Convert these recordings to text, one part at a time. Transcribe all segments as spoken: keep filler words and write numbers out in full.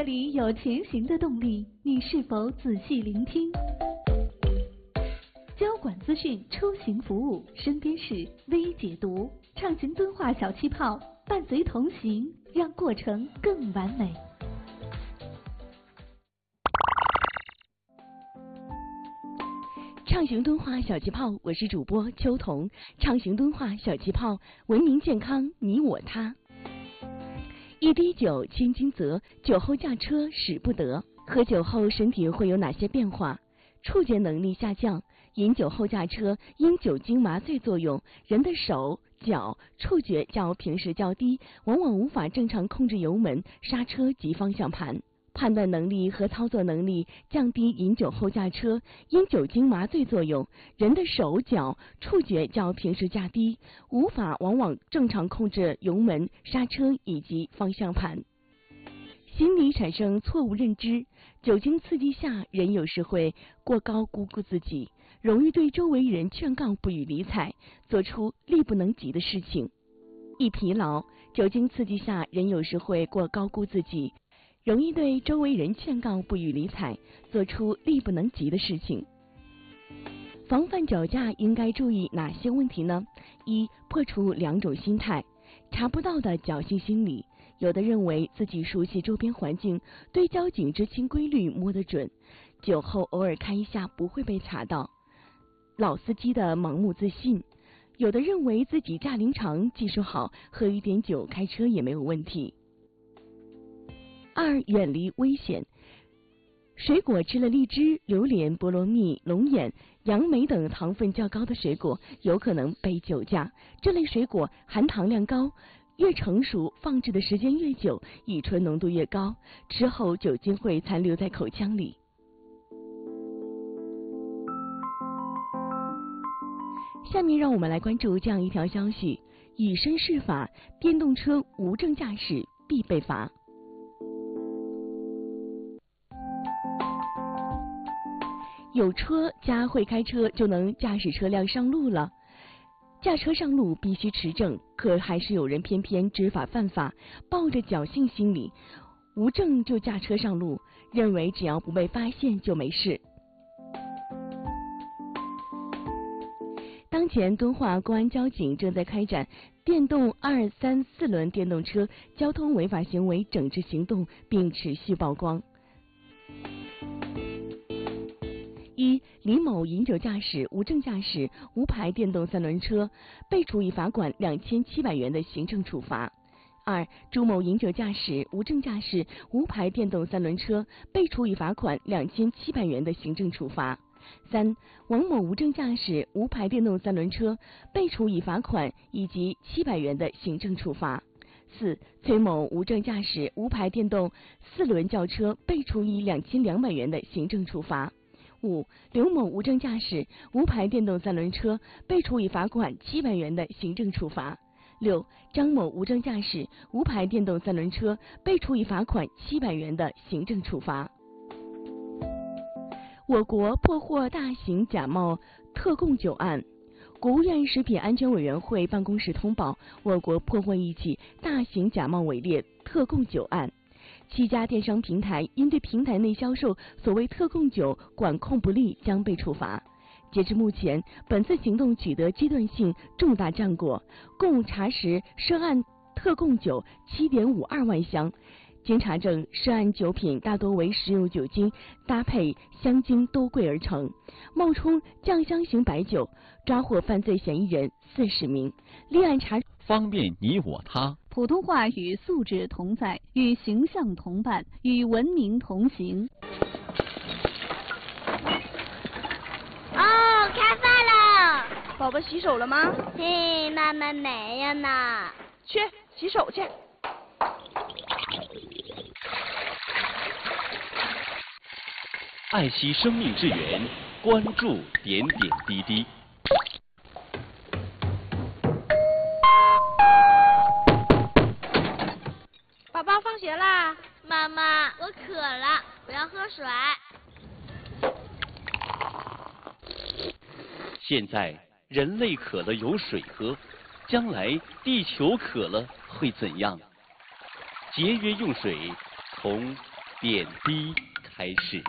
这里有前行的动力，你是否仔细聆听？交管资讯出行服务，身边事微解读，畅行敦化小气泡，伴随同行，让过程更完美。 畅行敦化小气泡，我是主播秋彤。畅行敦化小气泡，文明健康，你我他。一滴酒千金责，酒后驾车使不得。喝酒后身体会有哪些变化？触觉能力下降。饮酒后驾车，因酒精麻醉作用，人的手、脚触觉较平时较低，往往无法正常控制油门、刹车及方向盘。判断能力和操作能力降低。饮酒后驾车，因酒精麻醉作用，人的手脚触觉较平时较低，无法往往正常控制油门、刹车以及方向盘。心理产生错误认知，酒精刺激下，人有时会过高估估自己，容易对周围人劝告不予理睬，做出力不能及的事情。易疲劳，酒精刺激下，人有时会过高估自己，容易对周围人劝告不予理睬，做出力不能及的事情。防范酒驾应该注意哪些问题呢？一、破除两种心态，查不到的侥幸心理。有的认为自己熟悉周边环境，对交警执勤规律摸得准，酒后偶尔开一下不会被查到。老司机的盲目自信。有的认为自己驾龄长，技术好，喝一点酒开车也没有问题。二、远离危险。水果吃了荔枝、榴莲、菠萝蜜、龙眼、杨梅等糖分较高的水果，有可能被酒驾。这类水果含糖量高，越成熟，放置的时间越久，乙醇浓度越高，吃后酒精会残留在口腔里。下面让我们来关注这样一条消息：以身试法，电动车无证驾驶必被罚。有车加会开车就能驾驶车辆上路了。驾车上路必须持证，可还是有人偏偏知法犯法，抱着侥幸心理，无证就驾车上路，认为只要不被发现就没事。当前敦化公安交警正在开展电动二三四轮电动车交通违法行为整治行动，并持续曝光。一、李某饮酒驾驶、无证驾驶、无牌电动三轮车，被处以罚款两千七百元的行政处罚。二、朱某饮酒驾驶、无证驾驶、无牌电动三轮车，被处以罚款两千七百元的行政处罚。三、王某无证驾驶、无牌电动三轮车，被处以罚款以及七百元的行政处罚。四、崔某无证驾驶、无牌电动四轮轿车，被处以两千两百元的行政处罚。五、刘某无证驾驶、无牌电动三轮车，被处以罚款七百元的行政处罚。六、张某无证驾驶、无牌电动三轮车，被处以罚款七百元的行政处罚。我国破获大型假冒特供酒案。国务院食品安全委员会办公室通报，我国破获一起大型假冒伪劣特供酒案。七家电商平台因对平台内销售所谓特供酒管控不力，将被处罚。截至目前，本次行动取得阶段性重大战果，共查实涉案特供酒 七点五二万箱。经查证，涉案酒品大多为食用酒精搭配香精兜柜而成，冒充酱香型白酒，抓获犯罪嫌疑人四十名。立案查方便你我他。 普通话与素质同在，与形象同伴，与文明同行。 哦，开饭了！ 宝宝洗手了吗？ 嘿，妈妈没有呢。 去洗手去。 爱惜生命之源，关注点点滴滴。 宝宝放学啦！ 妈妈，我渴了，我要喝水。 现在人类渴了有水喝，将来地球渴了会怎样？节约用水，从点滴开始。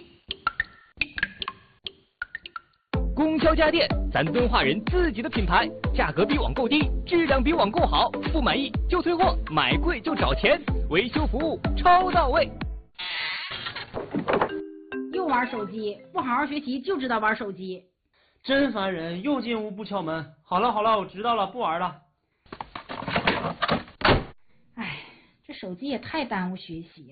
供销家电，咱敦化人自己的品牌，价格比网购低，质量比网购好，不满意就退货，买贵就找钱，维修服务超到位。 又玩手机，不好好学习就知道玩手机， 真烦人！又进屋不敲门。好了好了，我知道了，不玩了。 哎，这手机也太耽误学习了。